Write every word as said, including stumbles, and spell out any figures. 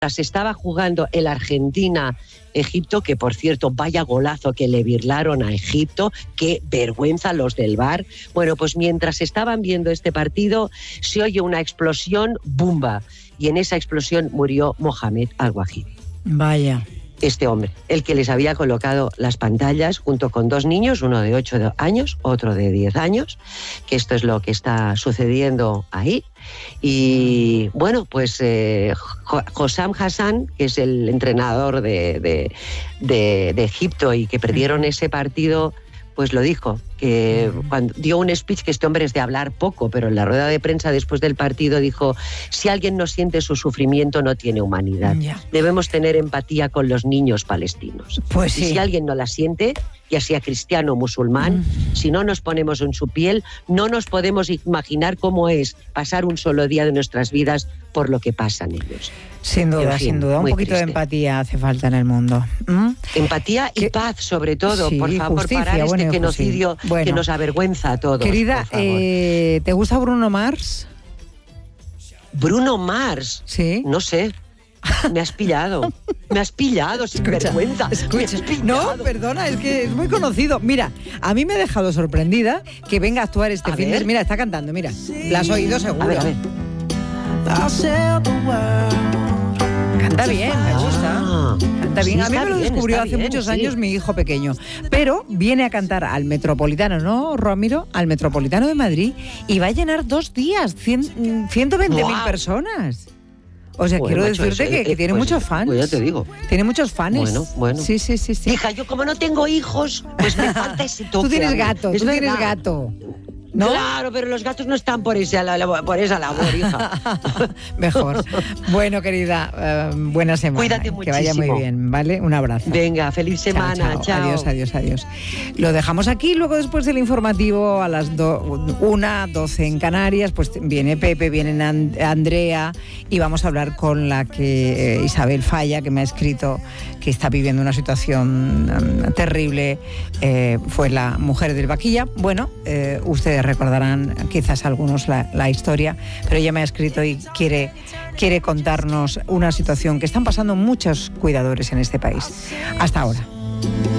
se estaba jugando el Argentina-Egipto, que por cierto, vaya golazo que le birlaron a Egipto, qué vergüenza los del V A R. Bueno, pues mientras estaban viendo este partido, se oye una explosión, ¡bumba! Y en esa explosión murió Mohamed Al-Wahidi. Vaya. Este hombre, el que les había colocado las pantallas junto con dos niños, uno de ocho años, otro de diez años, que esto es lo que está sucediendo ahí. Y bueno, pues eh, Hossam Hassan, que es el entrenador de, de, de, de Egipto y que perdieron ese partido, pues lo dijo, que cuando dio un speech, que este hombre es de hablar poco, pero en la rueda de prensa después del partido dijo: si alguien no siente su sufrimiento, no tiene humanidad. Ya. Debemos tener empatía con los niños palestinos. Pues sí. Y si alguien no la siente, ya sea cristiano o musulmán, mm. si no nos ponemos en su piel, no nos podemos imaginar cómo es pasar un solo día de nuestras vidas por lo que pasan ellos. Sin duda, sin duda. Un poquito triste. De empatía hace falta en el mundo. ¿Mm? Empatía y ¿Qué? Paz, sobre todo. Sí, por favor, justicia, parar bueno, este genocidio bueno. que nos avergüenza a todos. Querida, eh, ¿te gusta Bruno Mars? ¿Bruno Mars? Sí. No sé. Me has pillado. Me has pillado, sin escucha, vergüenza. Escucha. No, perdona, es que es muy conocido. Mira, a mí me ha dejado sorprendida que venga a actuar este a fin de... Mira, está cantando, mira. La has oído seguro. A ver, a ver. Canta bien, me gusta. Ah, Canta bien. sí, a mí me lo bien, descubrió hace bien, muchos sí. años mi hijo pequeño. Pero viene a cantar al Metropolitano, ¿no, Ramiro? Al Metropolitano de Madrid. Y va a llenar dos días, cien, ciento veinte mil wow. personas. O sea, bueno, quiero macho, decirte eso, que, eh, que tiene pues, muchos fans. Pues ya te digo. Tiene muchos fans. Bueno, bueno. Sí, sí, sí, sí. Hija, yo como no tengo hijos, pues me falta ese toque. Tú tienes gato, es tú verdad. tienes gato. ¿No? Claro, pero los gatos no están por, ese, por esa labor, hija. Mejor. Bueno, querida, uh, buena semana. Cuídate que muchísimo. Que vaya muy bien, ¿vale? Un abrazo. Venga, feliz semana. Chao, chao. Chao. Adiós, adiós, adiós. Lo dejamos aquí, luego después del informativo a las do, una, doce en Canarias, pues viene Pepe, viene Andrea y vamos a hablar con la que eh, Isabel Falla, que me ha escrito que está viviendo una situación um, terrible. Eh, fue la mujer del Vaquilla. Bueno, eh, ustedes recordarán quizás algunos la, la historia, pero ella me ha escrito y quiere, quiere contarnos una situación que están pasando muchos cuidadores en este país. Hasta ahora.